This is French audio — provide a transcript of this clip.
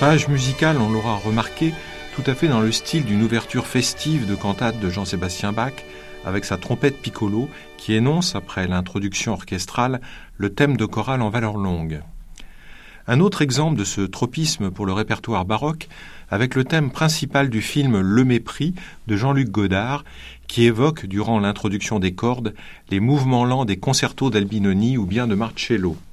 Page musicale, on l'aura remarqué, tout à fait dans le style d'une ouverture festive de cantate de Jean-Sébastien Bach, avec sa trompette piccolo qui énonce, après l'introduction orchestrale, le thème de chorale en valeur longue. Un autre exemple de ce tropisme pour le répertoire baroque, avec le thème principal du film Le Mépris de Jean-Luc Godard, qui évoque, durant l'introduction des cordes, les mouvements lents des concertos d'Albinoni ou bien de Marcello.